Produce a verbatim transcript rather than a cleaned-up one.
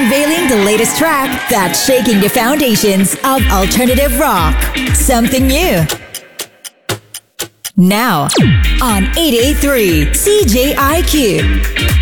Unveiling the latest track that's shaking the foundations of alternative rock. Something new. Now, on eight eighty-three C J I Q.